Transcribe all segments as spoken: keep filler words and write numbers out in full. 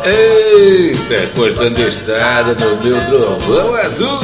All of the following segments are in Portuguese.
Eita, cortando estrada no meu trovão azul.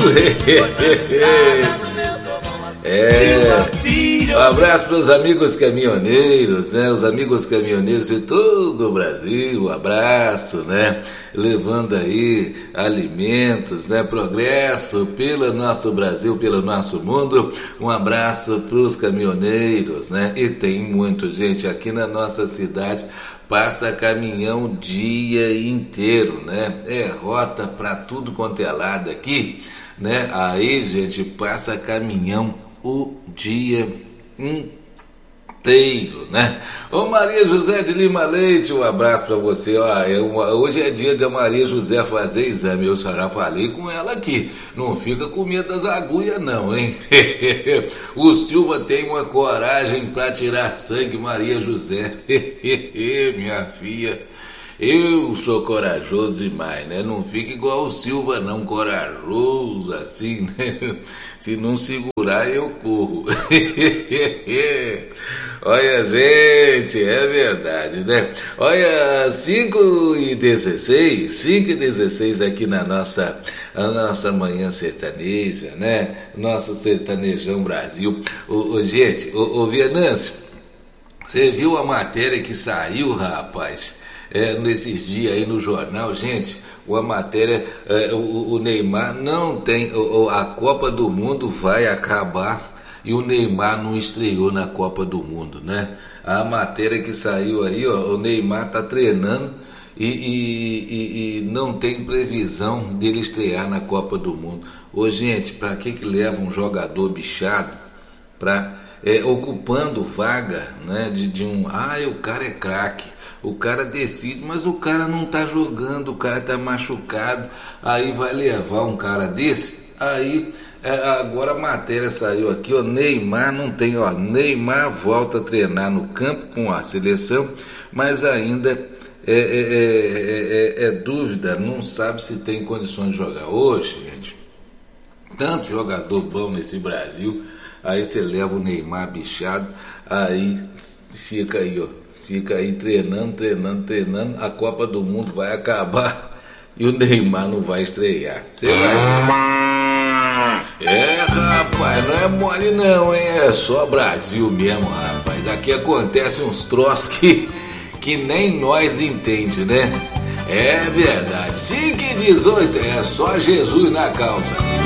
É, um abraço para os amigos caminhoneiros, né? Os amigos caminhoneiros de todo o Brasil, um abraço, né? Levando aí alimentos, né? Progresso pelo nosso Brasil, pelo nosso mundo. Um abraço para os caminhoneiros, né? E tem muito, gente, aqui na nossa cidade passa caminhão o dia inteiro, né? É rota para tudo quanto é lado aqui, né? Aí, gente, passa caminhão o dia inteiro, né? Ô Maria José de Lima Leite, um abraço pra você. Ó, eu, hoje é dia de a Maria José fazer exame. Eu já falei com ela aqui. Não fica com medo das agulhas, não, hein? O Silva tem uma coragem pra tirar sangue, Maria José. Minha filha. Eu sou corajoso demais, né? Não fica igual o Silva, não, corajoso assim, né? Se não segurar, eu corro. Olha, gente, é verdade, né? Olha, cinco e dezesseis, cinco e dezesseis aqui na nossa, a nossa manhã sertaneja, né? Nosso sertanejão Brasil. Ô, ô, gente, ô, ô Venâncio, você viu a matéria que saiu, rapaz? É, nesses dias aí no jornal, gente, uma matéria, é, o, o Neymar não tem, o, a Copa do Mundo vai acabar e o Neymar não estreou na Copa do Mundo, né? A matéria que saiu aí, ó, o Neymar tá treinando e, e, e, e não tem previsão dele estrear na Copa do Mundo. Ô, gente, pra que que leva um jogador bichado pra, é, ocupando vaga, né, de, de um, ah, o cara é craque. O cara decide, mas o cara não tá jogando, o cara tá machucado, aí vai levar um cara desse, aí é, agora a matéria saiu aqui, ó, Neymar não tem, ó, Neymar volta a treinar no campo com a seleção, mas ainda é, é, é, é, é dúvida, não sabe se tem condições de jogar hoje, gente. Tanto jogador bom nesse Brasil, aí você leva o Neymar bichado, aí fica aí, ó. Fica aí treinando, treinando, treinando. A Copa do Mundo vai acabar e o Neymar não vai estrear. Você vai ver. É, rapaz, não é mole não, hein? É só Brasil mesmo, rapaz. Aqui acontece uns troços que, que nem nós entende, né? É verdade. cinco e dezoito, é só Jesus na causa.